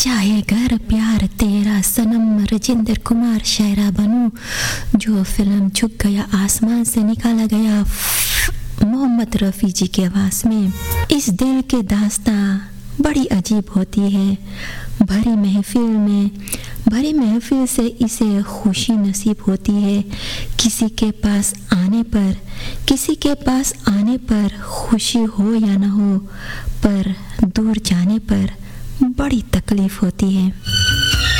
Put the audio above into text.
चाहे घर प्यार तेरा सनम राजेंद्र कुमार शायरा बनूं, जो फिल्म झुक गया आसमान से निकाला गया मोहम्मद रफ़ी जी की आवाज़ में। इस दिल के दास्तां बड़ी अजीब होती है। भरी महफिल से इसे खुशी नसीब होती है। किसी के पास आने पर खुशी हो या ना हो, पर दूर जाने पर बड़ी तकलीफ होती है।